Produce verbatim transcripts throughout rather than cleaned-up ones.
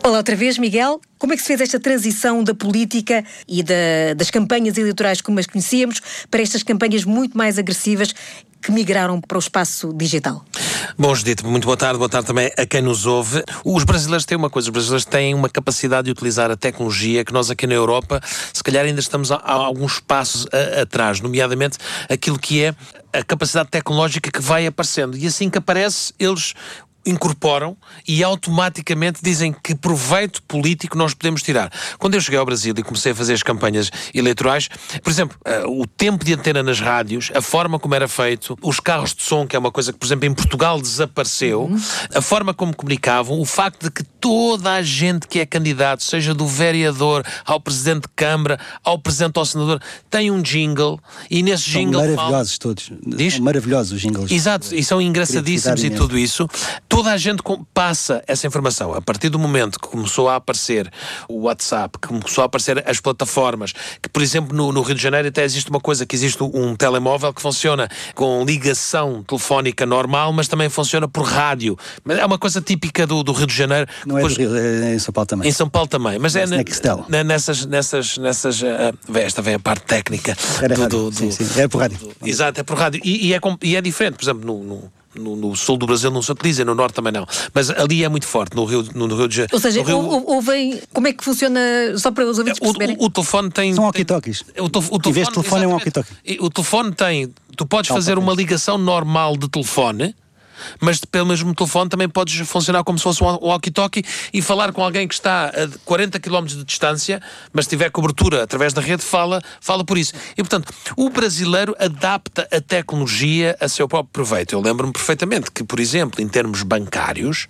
Olá outra vez, Miguel. Como é que se fez esta transição da política e da, das campanhas eleitorais como as conhecíamos para estas campanhas muito mais agressivas que migraram para o espaço digital? Bom, Judite, muito boa tarde. Boa tarde também a quem nos ouve. Os brasileiros têm uma coisa, os brasileiros têm uma capacidade de utilizar a tecnologia que nós aqui na Europa, se calhar ainda estamos a, a alguns passos a, atrás, nomeadamente aquilo que é a capacidade tecnológica que vai aparecendo. E assim que aparece, eles incorporam e automaticamente dizem que proveito político nós podemos tirar. Quando eu cheguei ao Brasil e comecei a fazer as campanhas eleitorais, por exemplo, o tempo de antena nas rádios, a forma como era feito, os carros de som, que é uma coisa que, por exemplo, em Portugal desapareceu, uhum. a forma como comunicavam, o facto de que toda a gente que é candidato, seja do vereador ao presidente de Câmara, ao presidente ao senador, tem um jingle e nesse são jingle... São maravilhosos fala... todos. Diz? São maravilhosos os jingles. Exato, e são engraçadíssimos e tudo isso. Toda a gente passa essa informação. A partir do momento que começou a aparecer o WhatsApp, que começou a aparecer as plataformas, que, por exemplo, no, no Rio de Janeiro até existe uma coisa, que existe um telemóvel que funciona com ligação telefónica normal, mas também funciona por rádio. É uma coisa típica do, do Rio de Janeiro. Não Depois, é do Rio, é em São Paulo também. Em São Paulo também. Mas é, é nessas... nessas, nessas uh, esta vem a parte técnica. Era do, rádio, do, do, sim, sim. É por rádio. Do, do, exato, é por rádio. E, e, é, e é diferente, por exemplo, no... no No, no sul do Brasil não se utiliza, no norte também não. Mas ali é muito forte, no Rio, no, no Rio de Janeiro. Ou seja, Rio... ouvem... Como é que funciona, só para os ouvintes perceberem? O, o, o telefone tem... São walkie-talkies. O, to, o telefone, em vez de telefone é um walkie-talkie. O telefone tem... Tu podes fazer uma ligação normal de telefone, mas pelo mesmo telefone também podes funcionar como se fosse um walkie-talkie e falar com alguém que está a quarenta quilómetros de distância, mas se tiver cobertura através da rede, fala, fala por isso. E, portanto, o brasileiro adapta a tecnologia a seu próprio proveito. Eu lembro-me perfeitamente que, por exemplo, em termos bancários,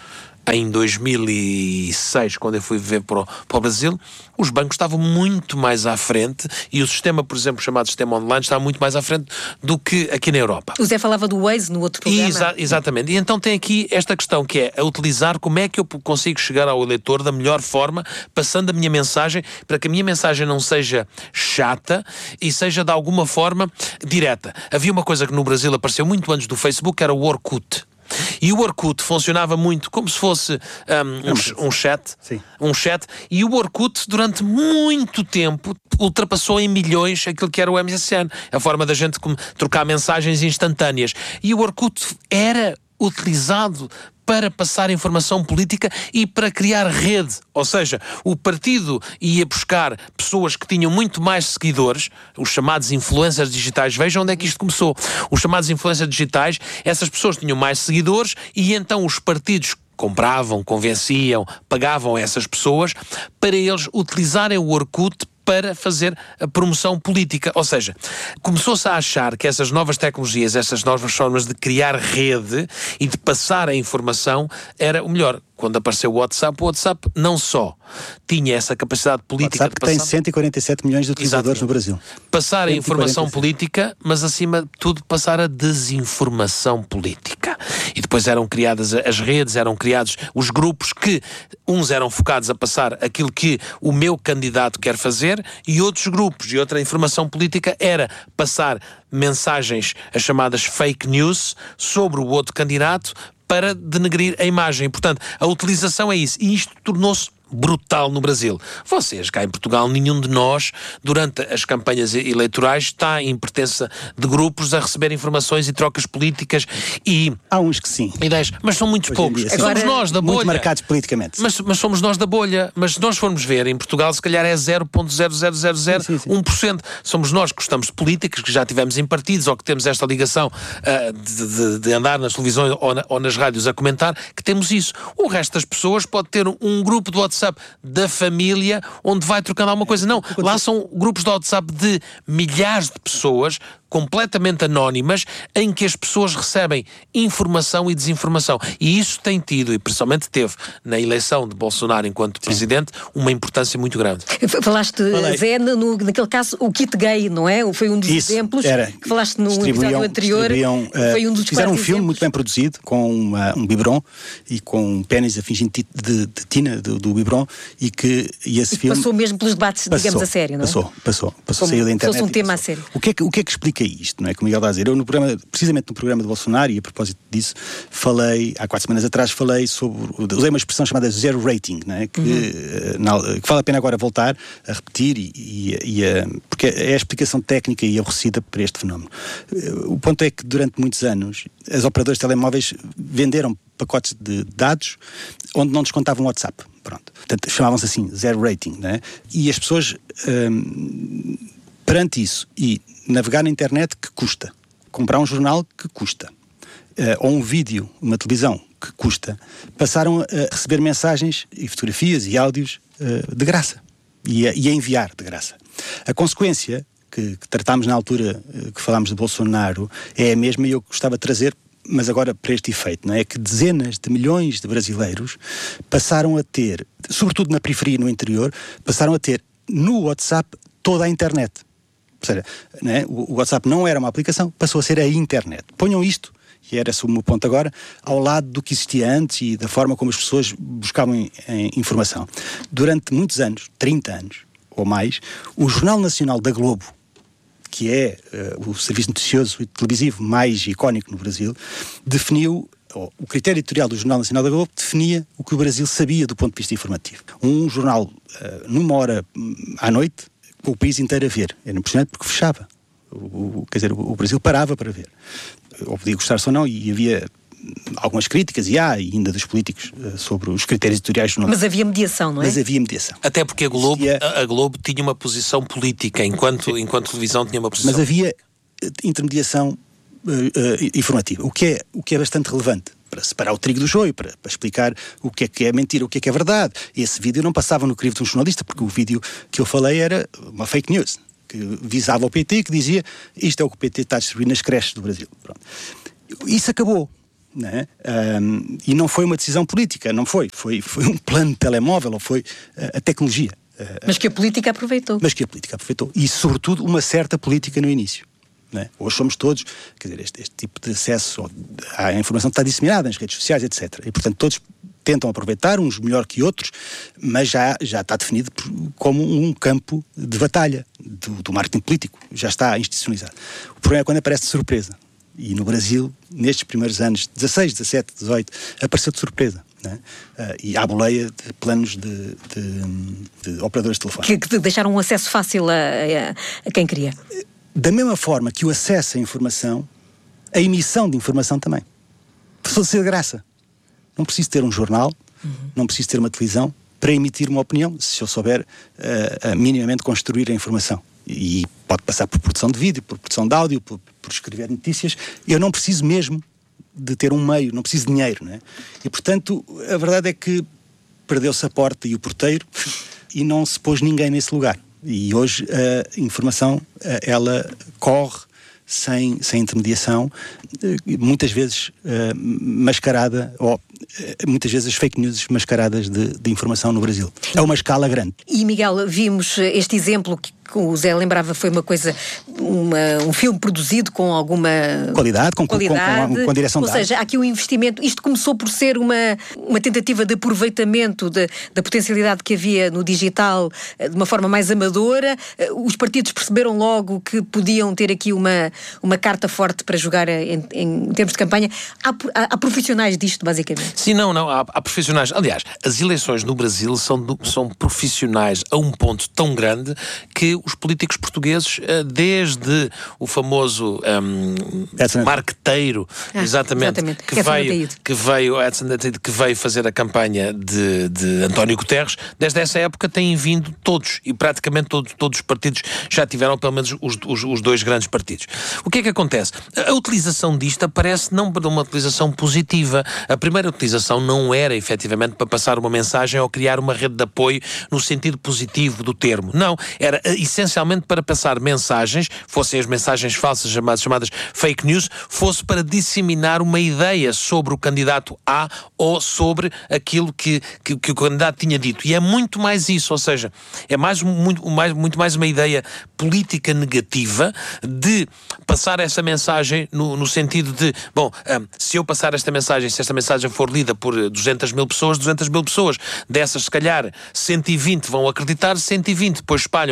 em dois mil e seis, quando eu fui viver para o, para o Brasil, os bancos estavam muito mais à frente e o sistema, por exemplo, chamado sistema online, estava muito mais à frente do que aqui na Europa. O Zé falava do Waze no outro programa. Exa- exatamente. E então tem aqui esta questão que é a utilizar como é que eu consigo chegar ao eleitor da melhor forma, passando a minha mensagem, para que a minha mensagem não seja chata e seja de alguma forma direta. Havia uma coisa que no Brasil apareceu muito antes do Facebook, que era o Orkut. E o Orkut funcionava muito como se fosse um, um, um chat, Sim. um chat, e o Orkut durante muito tempo ultrapassou em milhões aquilo que era o M S N, a forma da gente trocar mensagens instantâneas. E o Orkut era utilizado para passar informação política e para criar rede. Ou seja, o partido ia buscar pessoas que tinham muito mais seguidores, os chamados influencers digitais. Vejam onde é que isto começou. Os chamados influencers digitais, essas pessoas tinham mais seguidores e então os partidos compravam, convenciam, pagavam essas pessoas para eles utilizarem o Orkut para fazer a promoção política. Ou seja, começou-se a achar que essas novas tecnologias, essas novas formas de criar rede e de passar a informação era o melhor. Quando apareceu o WhatsApp, o WhatsApp não só tinha essa capacidade política... O WhatsApp de passar... tem cento e quarenta e sete milhões de utilizadores Exatamente. No Brasil. Passar a informação política, mas acima de tudo passar a desinformação política. E depois eram criadas as redes, eram criados os grupos que uns eram focados a passar aquilo que o meu candidato quer fazer e outros grupos e outra informação política era passar mensagens, as chamadas fake news, sobre o outro candidato para denegrir a imagem. Portanto, a utilização é isso. E isto tornou-se brutal no Brasil. Vocês, cá em Portugal, nenhum de nós, durante as campanhas eleitorais, está em pertença de grupos a receber informações e trocas políticas e... Há uns que sim. Ideias, mas são muitos Hoje poucos. Dia, somos Agora, nós da bolha. Muito marcados politicamente. Mas, mas somos nós da bolha. Mas se nós formos ver, em Portugal, se calhar é zero vírgula zero zero zero zero um por cento. Somos nós que gostamos de políticas, que já tivemos em partidos ou que temos esta ligação uh, de, de, de andar nas televisões ou, na, ou nas rádios a comentar, que temos isso. O resto das pessoas pode ter um, um grupo de WhatsApp da família onde vai trocando alguma coisa. Não, lá são grupos de WhatsApp de milhares de pessoas completamente anónimas, em que as pessoas recebem informação e desinformação. E isso tem tido, e principalmente teve, na eleição de Bolsonaro enquanto Sim. presidente, uma importância muito grande. Falaste, Falei. Zé, no, naquele caso, o kit gay, não é? Foi um dos isso, exemplos era. que falaste no episódio anterior. Uh, foi um dos fizeram um filme exemplos. muito bem produzido, com uma, um biberon e com um pênis a fingir de, de, de tina do, do biberon, e que e esse e filme... Passou mesmo pelos debates, passou, digamos, a sério, não é? Passou, passou. passou Como saiu da internet. Se fosse um tema passou. a sério. O que, é que, o que é que explica expliquei isto, não é? Como o Miguel está a dizer, eu no programa, precisamente no programa de Bolsonaro, e a propósito disso, falei, há quatro semanas atrás, falei sobre, usei uma expressão chamada zero rating, não é? Que, uhum. na, que vale a pena agora voltar a repetir, e, e, e a, porque é a explicação técnica e aborrecida para este fenómeno. O ponto é que durante muitos anos as operadoras de telemóveis venderam pacotes de dados onde não descontavam o WhatsApp. Pronto. Portanto, chamavam-se assim, zero rating, não é? E as pessoas, hum, perante isso, e navegar na internet que custa, comprar um jornal que custa, uh, ou um vídeo, uma televisão que custa, passaram a receber mensagens e fotografias e áudios uh, de graça, e a, e a enviar de graça. A consequência que, que tratámos na altura uh, que falámos de Bolsonaro é a mesma, e eu gostava de trazer, mas agora para este efeito, não é? Que dezenas de milhões de brasileiros passaram a ter, sobretudo na periferia e no interior, passaram a ter no WhatsApp toda a internet. Ou seja, não é? O WhatsApp não era uma aplicação, passou a ser a internet. Ponham isto, e era esse o meu ponto agora, ao lado do que existia antes e da forma como as pessoas buscavam em, em informação. Durante muitos anos, trinta anos ou mais, o Jornal Nacional da Globo, que é uh, o serviço noticioso e televisivo mais icónico no Brasil, definiu, oh, o critério editorial do Jornal Nacional da Globo definia o que o Brasil sabia do ponto de vista informativo. Um jornal, uh, numa hora à noite, com o país inteiro a ver. Era impressionante porque fechava. O, o, quer dizer, o, o Brasil parava para ver. Ou podia gostar-se ou não, e havia algumas críticas, e há ainda dos políticos, uh, sobre os critérios editoriais do jornal. Mas havia mediação, não é? Mas havia mediação. Até porque a Globo, a, a Globo tinha uma posição política, enquanto, enquanto a televisão tinha uma posição... Mas havia intermediação uh, uh, informativa, o que, é, o que é bastante relevante para separar o trigo do joio, para, para explicar o que é que é mentira, o que é que é verdade. Esse vídeo não passava no crivo de um jornalista, porque o vídeo que eu falei era uma fake news, que visava o P T, que dizia isto é o que o P T está a distribuir nas creches do Brasil. Pronto. Isso acabou. Não é? um, e não foi uma decisão política, não foi. Foi, foi um plano de telemóvel, ou foi uh, a tecnologia. Uh, mas que a política aproveitou. Mas que a política aproveitou. E, sobretudo, uma certa política no início. Não é? Hoje somos todos, quer dizer, este, este tipo de acesso à informação está disseminada nas redes sociais, etcétera. E, portanto, todos tentam aproveitar, uns melhor que outros, mas já, já está definido como um campo de batalha do, do marketing político. Já está institucionalizado. O problema é quando aparece de surpresa. E no Brasil, nestes primeiros anos, dezasseis, dezassete, dezoito, apareceu de surpresa. Não é? Uh, e à boleia de planos de, de, de operadores de telefone. Que, que deixaram um acesso fácil a, a, a quem queria. Da mesma forma que o acesso à informação, a emissão de informação também. Passou a ser de graça. Não preciso ter um jornal, uhum. não preciso ter uma televisão para emitir uma opinião, se eu souber uh, uh, minimamente construir a informação. E pode passar por produção de vídeo, por produção de áudio, por, por escrever notícias. Eu não preciso mesmo de ter um meio, não preciso de dinheiro, não é? E, portanto, a verdade é que perdeu-se a porta e o porteiro e não se pôs ninguém nesse lugar. E hoje a informação, ela corre sem, sem intermediação, muitas vezes uh, mascarada, ou uh, muitas vezes as fake news mascaradas de, de informação no Brasil. É uma escala grande. E, Miguel, vimos este exemplo que o Zé lembrava, foi uma coisa, uma, um filme produzido com alguma qualidade, com, qualidade, com, com, com a direção ou de seja, há aqui um investimento. Isto começou por ser uma, uma tentativa de aproveitamento de, da potencialidade que havia no digital de uma forma mais amadora. Os partidos perceberam logo que podiam ter aqui uma, uma carta forte para jogar em, em termos de campanha. Há, há, há profissionais disto, basicamente? Sim, não, não, há, há profissionais. Aliás, as eleições no Brasil são, são profissionais a um ponto tão grande que os políticos portugueses, desde o famoso um, marqueteiro, ah, exatamente, exatamente, que, veio, que, veio, que veio fazer a campanha de, de António Guterres, desde essa época têm vindo todos, e praticamente todos, todos os partidos já tiveram, pelo menos os, os, os dois grandes partidos. O que é que acontece? A utilização disto aparece não para uma utilização positiva. A primeira utilização não era, efetivamente, para passar uma mensagem ou criar uma rede de apoio no sentido positivo do termo. Não, era essencialmente para passar mensagens, fossem as mensagens falsas chamadas, chamadas fake news, fosse para disseminar uma ideia sobre o candidato A ou sobre aquilo que, que, que o candidato tinha dito. E é muito mais isso, ou seja, é mais, muito, mais, muito mais uma ideia política negativa de passar essa mensagem no, no sentido de, bom, um, se eu passar esta mensagem, se esta mensagem for lida por duzentas mil pessoas, duzentas mil pessoas, dessas se calhar cento e vinte vão acreditar, cento e vinte depois espalham pela família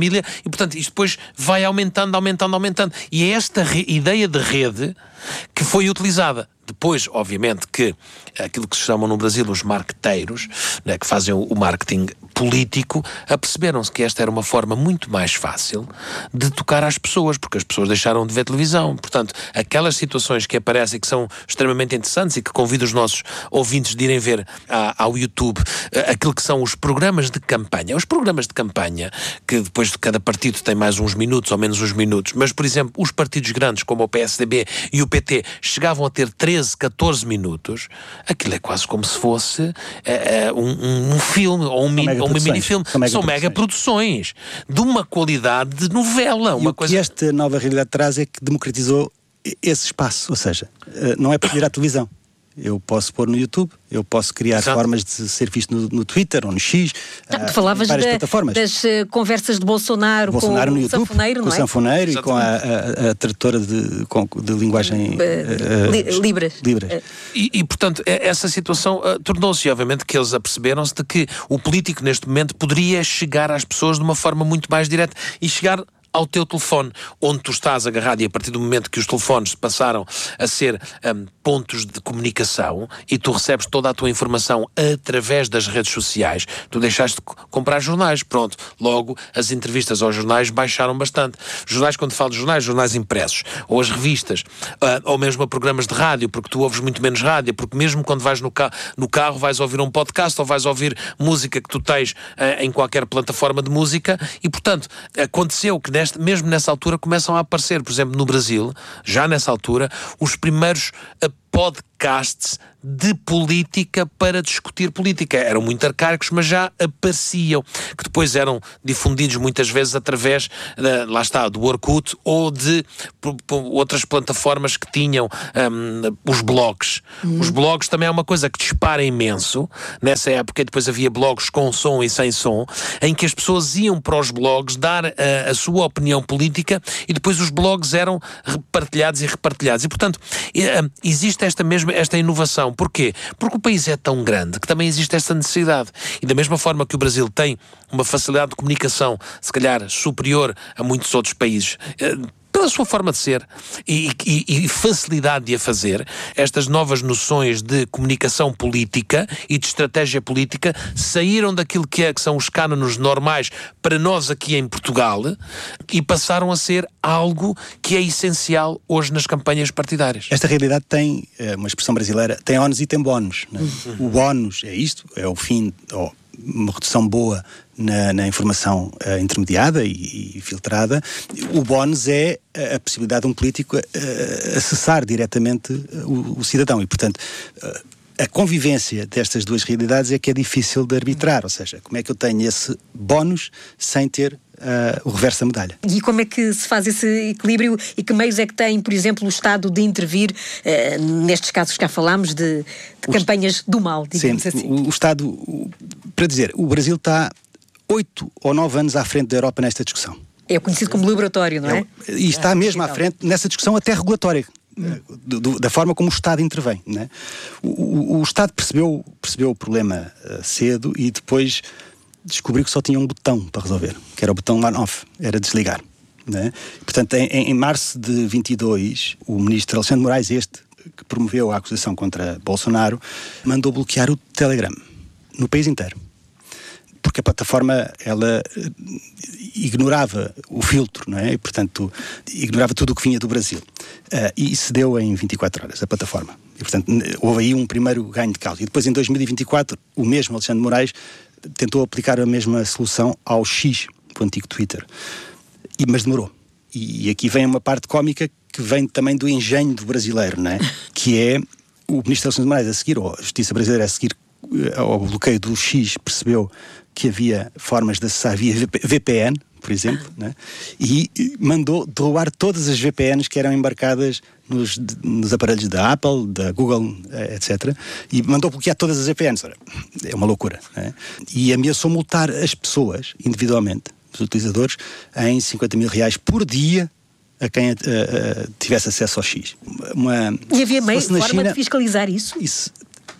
família, e portanto isto depois vai aumentando, aumentando, aumentando. E é esta re- ideia de rede que foi utilizada. Depois, obviamente, que aquilo que se chamam no Brasil os marqueteiros, né, que fazem o marketing político, aperceberam-se que esta era uma forma muito mais fácil de tocar às pessoas, porque as pessoas deixaram de ver televisão. Portanto, aquelas situações que aparecem que são extremamente interessantes e que convido os nossos ouvintes de irem ver a, ao YouTube, aquilo que são os programas de campanha. Os programas de campanha, que depois de cada partido tem mais uns minutos ou menos uns minutos, mas, por exemplo, os partidos grandes, como o P S D B e o P T, chegavam a ter treze, catorze minutos, aquilo é quase como se fosse uh, um, um filme ou um, mini, ou um mini-filme. São, mega, São mega produções de uma qualidade de novela. Uma e coisa... o que esta nova realidade traz é que democratizou esse espaço, ou seja, não é por ir à televisão. Eu posso pôr no YouTube, eu posso criar Exato. formas de ser visto no, no Twitter ou no X. Não, tu falavas várias da, plataformas. das uh, conversas de Bolsonaro, Bolsonaro com no o YouTube, sanfoneiro, com não é? o sanfoneiro Exato. e com a, a, a tradutora de, com, de linguagem uh, uh, li, Libras. Libras. Uh. E, e, portanto, essa situação uh, tornou-se, obviamente, que eles aperceberam-se de que o político, neste momento, poderia chegar às pessoas de uma forma muito mais direta e chegar ao teu telefone, onde tu estás agarrado, e a partir do momento que os telefones passaram a ser um, pontos de comunicação e tu recebes toda a tua informação através das redes sociais, tu deixaste de comprar jornais, pronto, logo as entrevistas aos jornais baixaram bastante. Jornais, quando falo de jornais, jornais impressos, ou as revistas, uh, ou mesmo a programas de rádio, porque tu ouves muito menos rádio, porque mesmo quando vais no, ca- no carro vais ouvir um podcast ou vais ouvir música que tu tens uh, em qualquer plataforma de música, e portanto, aconteceu que Neste, mesmo nessa altura começam a aparecer, por exemplo, no Brasil, já nessa altura, os primeiros uh, podcasts de política para discutir política. Eram muito arcaicos, mas já apareciam, que depois eram difundidos muitas vezes através, uh, lá está, do Orkut ou de p- p- outras plataformas que tinham um, os blogs. Uhum. Os blogs também é uma coisa que dispara imenso. Nessa época, depois havia blogs com som e sem som, em que as pessoas iam para os blogs dar uh, a sua opinião política e depois os blogs eram repartilhados e repartilhados. E, portanto, uh, existe esta mesma esta inovação. Porquê? Porque o país é tão grande que também existe esta necessidade. E da mesma forma que o Brasil tem uma facilidade de comunicação, se calhar superior a muitos outros países, pela sua forma de ser e, e, e facilidade de a fazer, estas novas noções de comunicação política e de estratégia política saíram daquilo que, é, que são os cânones normais para nós aqui em Portugal e passaram a ser algo que é essencial hoje nas campanhas partidárias. Esta realidade tem, é uma expressão brasileira, tem ónus e tem bónus. Né? Uhum. O ónus é isto, é o fim, ou uma redução boa na, na informação uh, intermediada e, e filtrada. O bónus é a, a possibilidade de um político uh, acessar diretamente o, o cidadão e, portanto, uh, a convivência destas duas realidades é que é difícil de arbitrar, ou seja, como é que eu tenho esse bónus sem ter Uh, o reverso da medalha. E como é que se faz esse equilíbrio e que meios é que tem, por exemplo, o Estado de intervir uh, nestes casos que já falámos de, de campanhas do mal, digamos sim, assim? O, o Estado, o, para dizer, o Brasil está oito ou nove anos à frente da Europa nesta discussão. É conhecido como laboratório, não é? é e está é, mesmo é à frente nessa discussão até regulatória. Hum. Do, do, da forma como o Estado intervém, né? o, o, o Estado percebeu, percebeu o problema uh, cedo e depois descobriu que só tinha um botão para resolver, que era o botão on-off, era desligar. Né? Portanto, em, em março de vinte e dois, o ministro Alexandre Moraes, este, que promoveu a acusação contra Bolsonaro, mandou bloquear o Telegram no país inteiro. Porque a plataforma, ela ignorava o filtro, não é? E, portanto, ignorava tudo o que vinha do Brasil. Uh, e cedeu em vinte e quatro horas a plataforma. E, portanto, houve aí um primeiro ganho de causa. E depois, em dois mil e vinte e quatro, o mesmo Alexandre Moraes tentou aplicar a mesma solução ao X, o antigo Twitter. E, mas demorou. E, e aqui vem uma parte cómica que vem também do engenho do brasileiro, não é? Que é o ministro Alexandre Moraes a seguir, ou a justiça brasileira a seguir ao bloqueio do X, percebeu que havia formas de acessar via V P N, por exemplo, né? E mandou derrubar todas as V P Ns que eram embarcadas nos, nos aparelhos da Apple, da Google, etcétera. E mandou bloquear todas as V P Ns. Ora, é uma loucura, né? E ameaçou multar as pessoas, individualmente, os utilizadores, em cinquenta mil reais por dia a quem uh, uh, tivesse acesso ao X. Uma, e havia meio forma China, de fiscalizar isso? Isso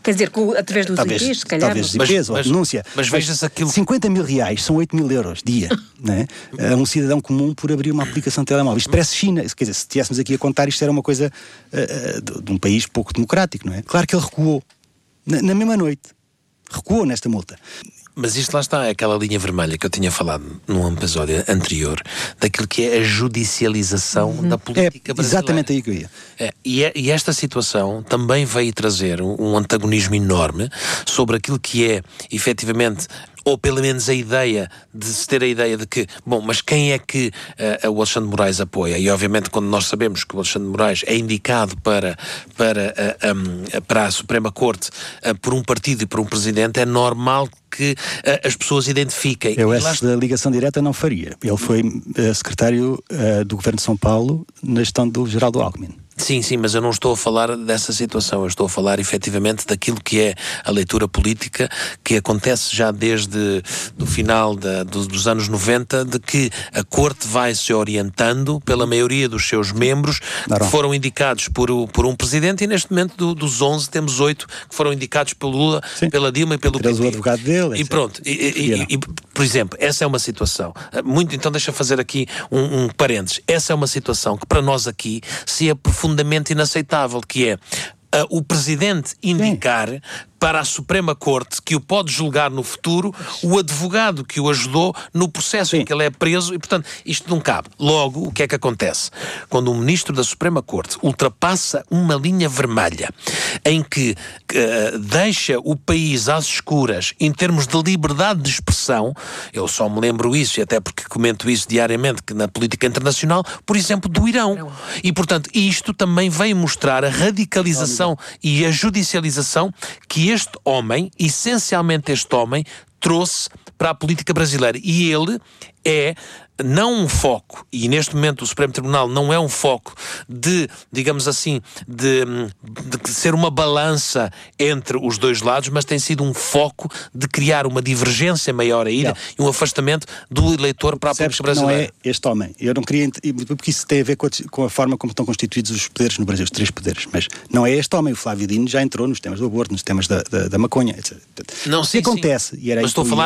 Quer dizer, com, através dos talvez, I Ps, se calhar. Talvez dos I Ps ou a denúncia. Mas veja-se aquilo... cinquenta mil reais são oito mil euros dia, né? A um cidadão comum por abrir uma aplicação de telemóvel. Isto parece China. Quer dizer, se estivéssemos aqui a contar, isto era uma coisa uh, uh, de, de um país pouco democrático, não é? Claro que ele recuou. Na, na mesma noite. Recuou nesta multa. Mas isto lá está, é aquela linha vermelha que eu tinha falado num episódio anterior, daquilo que é a judicialização uhum. da política é brasileira. Exatamente aí que eu ia. É, e, é, e esta situação também veio trazer um, um antagonismo enorme sobre aquilo que é, efetivamente, ou pelo menos a ideia de se ter a ideia de que, bom, mas quem é que uh, o Alexandre de Moraes apoia? E obviamente quando nós sabemos que o Alexandre de Moraes é indicado para, para, uh, um, para a Suprema Corte uh, por um partido e por um presidente, é normal que uh, as pessoas identifiquem. Eu essa lá... ligação direta não faria. Ele foi uh, secretário uh, do Governo de São Paulo na gestão do Geraldo Alckmin. Sim, sim, mas eu não estou a falar dessa situação, eu estou a falar efetivamente daquilo que é a leitura política que acontece já desde o final da, do, dos anos noventa, de que a Corte vai se orientando pela maioria dos seus membros que foram indicados por, o, por um presidente, e neste momento do, dos onze temos oito que foram indicados pelo Lula, sim, pela Dilma e pelo P T. O advogado dele, e pronto, e, e, e, e, por exemplo, essa é uma situação muito, então deixa fazer aqui um, um parênteses, essa é uma situação que para nós aqui se é profundamente inaceitável, que é uh, o Presidente indicar Sim. para a Suprema Corte, que o pode julgar no futuro, o advogado que o ajudou no processo Sim. em que ele é preso, e portanto isto não cabe. Logo, o que é que acontece? Quando um ministro da Suprema Corte ultrapassa uma linha vermelha em que uh, deixa o país às escuras em termos de liberdade de expressão, eu só me lembro isso, e até porque comento isso diariamente, que na política internacional, por exemplo, do Irão. E portanto, isto também veio mostrar a radicalização e a judicialização que este homem, essencialmente este homem, trouxe para a política brasileira. E ele é não um foco, e neste momento o Supremo Tribunal não é um foco de, digamos assim, de, de ser uma balança entre os dois lados, mas tem sido um foco de criar uma divergência maior ainda não. e um afastamento do eleitor para a Sabes política brasileira. Não é este homem. Eu não queria, porque isso tem a ver com a, com a forma como estão constituídos os poderes no Brasil, os três poderes, mas não é este homem. O Flávio Dino já entrou nos temas do aborto, nos temas da, da, da maconha, etcétera. Não, o sim, que acontece, sim. e era mas estou a falar